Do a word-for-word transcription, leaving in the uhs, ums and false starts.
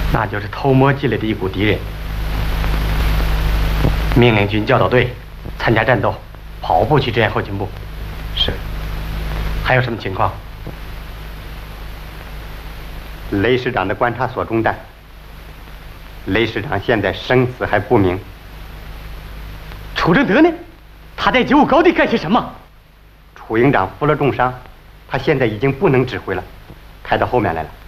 那就是偷摸进来的一股敌人。命令军教导队参加战斗，跑步去支援后勤部。 是。 还有什么情况？ 雷师长的观察所中弹。雷师长现在生死还不明。 楚正德呢？他在九五高地干些什么？ 楚营长负了重伤，他现在已经不能指挥了，开到后面来了。